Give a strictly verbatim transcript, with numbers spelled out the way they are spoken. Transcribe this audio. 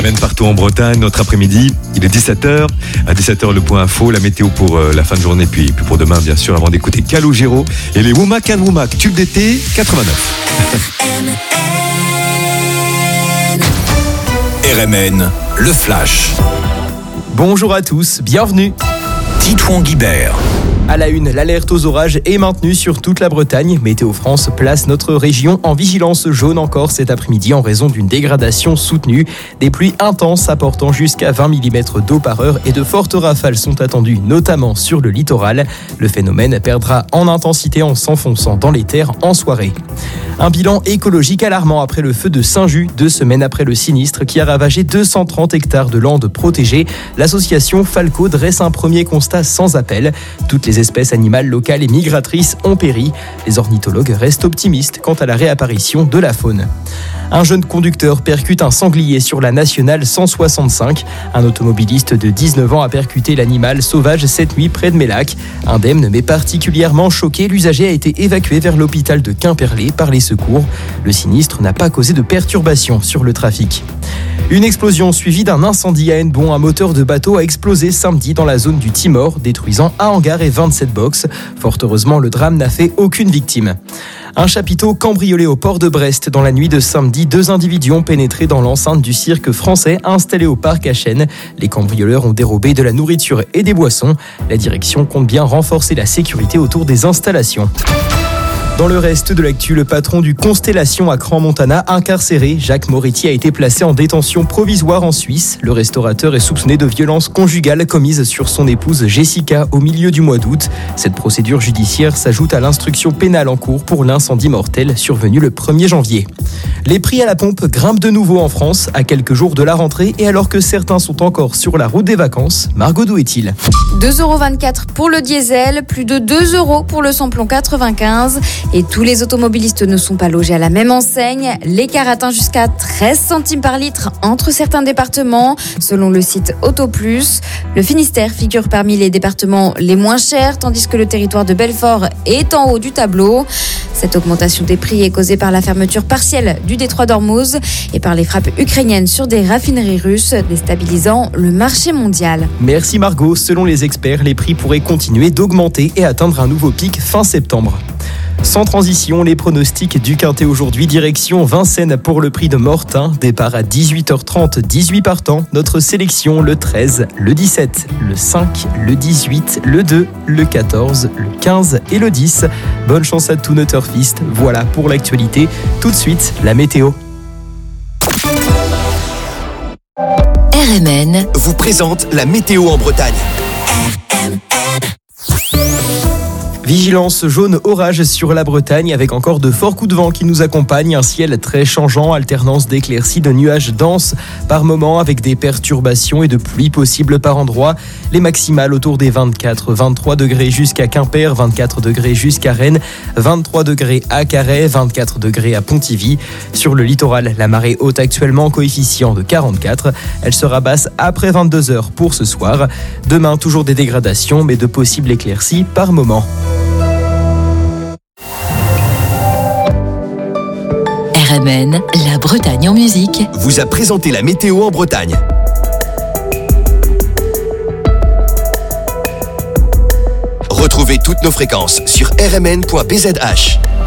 R M N partout en Bretagne, notre après-midi, il est dix-sept heures. À dix-sept heures, le point info, la météo pour euh, la fin de journée, puis, puis pour demain, bien sûr, avant d'écouter Calogero et les Womack and Womack, tube d'été quatre-vingt-neuf. R M N, le flash. Bonjour à tous, bienvenue. Titouan Guibert. À la une, l'alerte aux orages est maintenue sur toute la Bretagne. Météo France place notre région en vigilance jaune encore cet après-midi en raison d'une dégradation soutenue. Des pluies intenses apportant jusqu'à vingt millimètres d'eau par heure et de fortes rafales sont attendues, notamment sur le littoral. Le phénomène perdra en intensité en s'enfonçant dans les terres en soirée. Un bilan écologique alarmant après le feu de Saint-Just, deux semaines après le sinistre qui a ravagé deux cent trente hectares de landes protégées. L'association Falco dresse un premier constat sans appel. Toutes les espèces animales locales et migratrices ont péri. Les ornithologues restent optimistes quant à la réapparition de la faune. Un jeune conducteur percute un sanglier sur la nationale cent soixante-cinq. Un automobiliste de dix-neuf ans a percuté l'animal sauvage cette nuit près de Mélac. Indemne mais particulièrement choqué, l'usager a été évacué vers l'hôpital de Quimperlé par les secours. Le sinistre n'a pas causé de perturbations sur le trafic. Une explosion suivie d'un incendie à Hennebont. Un moteur de bateau a explosé samedi dans la zone du Timor, détruisant un hangar et vingt-sept box. Fort heureusement, le drame n'a fait aucune victime. Un chapiteau cambriolé au port de Brest. Dans la nuit de samedi, deux individus ont pénétré dans l'enceinte du cirque français installé au parc à Chênes. Les cambrioleurs ont dérobé de la nourriture et des boissons. La direction compte bien renforcer la sécurité autour des installations. Dans le reste de l'actu, le patron du Constellation à Crans-Montana, incarcéré, Jacques Moretti, a été placé en détention provisoire en Suisse. Le restaurateur est soupçonné de violences conjugales commises sur son épouse Jessica au milieu du mois d'août. Cette procédure judiciaire s'ajoute à l'instruction pénale en cours pour l'incendie mortel survenu le premier janvier. Les prix à la pompe grimpent de nouveau en France à quelques jours de la rentrée et alors que certains sont encore sur la route des vacances. Margot, d'où est-il ? deux euros vingt-quatre pour le diesel, plus de deux euros pour le samplon quatre-vingt-quinze. Et tous les automobilistes ne sont pas logés à la même enseigne. L'écart atteint jusqu'à treize centimes par litre entre certains départements, selon le site AutoPlus. Le Finistère figure parmi les départements les moins chers, tandis que le territoire de Belfort est en haut du tableau. Cette augmentation des prix est causée par la fermeture partielle du détroit d'Ormuz et par les frappes ukrainiennes sur des raffineries russes, déstabilisant le marché mondial. Merci Margot. Selon les experts, les prix pourraient continuer d'augmenter et atteindre un nouveau pic fin septembre. Sans transition, les pronostics du Quintet aujourd'hui, direction Vincennes pour le prix de Mortain. Départ à dix-huit heures trente, dix-huit partants. Notre sélection le treize, le dix-sept, le cinq, le dix-huit, le deux, le quatorze, le quinze et le dix. Bonne chance à tous nos turfistes. Voilà pour l'actualité. Tout de suite, la météo. R M N vous présente la météo en Bretagne. Vigilance jaune orage sur la Bretagne avec encore de forts coups de vent qui nous accompagnent. Un ciel très changeant, alternance d'éclaircies, de nuages denses par moments avec des perturbations et de pluie possibles par endroits. Les maximales autour des vingt-quatre, vingt-trois degrés jusqu'à Quimper, vingt-quatre degrés jusqu'à Rennes, vingt-trois degrés à Carhaix, vingt-quatre degrés à Pontivy. Sur le littoral, la marée haute actuellement coefficient de quarante-quatre. Elle sera basse après vingt-deux heures pour ce soir. Demain, toujours des dégradations mais de possibles éclaircies par moments. R M N, la Bretagne en musique, vous a présenté la météo en Bretagne. Retrouvez toutes nos fréquences sur r m n point b z h.